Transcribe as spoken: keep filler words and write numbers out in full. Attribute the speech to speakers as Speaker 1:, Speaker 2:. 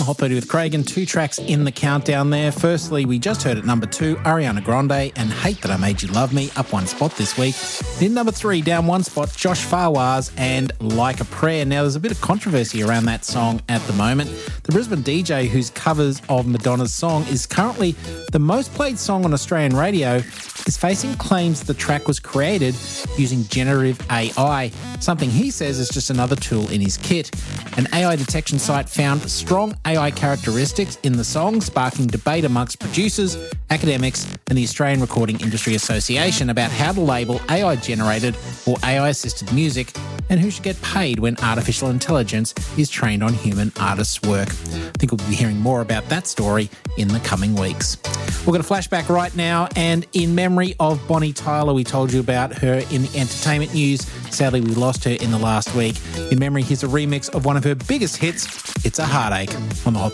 Speaker 1: Hot thirty with Craig, and two tracks in the countdown there. Firstly, we just heard at number two, Ariana Grande and Hate That I Made You Love Me, up one spot this week. Then number three, down one spot, Josh Fawaz and Like a Prayer. Now, there's a bit of controversy around that song at the moment. The Brisbane D J whose covers of Madonna's song is currently the most played song on Australian radio is facing claims the track was created using generative A I, something he says is just another tool in his kit. An A I detection site found strong A I characteristics in the song, sparking debate amongst producers, academics and the Australian Recording Industry Association about how to label A I-generated or A I-assisted music and who should get paid when artificial intelligence is trained on human artists' work. I think we'll be hearing more about that story in the coming weeks. We're going to flashback right now, and in memory of Bonnie Tyler, we told you about her in the entertainment news. Sadly, we lost her in the last week. In memory, here's a remix of one of her biggest hits, It's a Heartache, on the Hot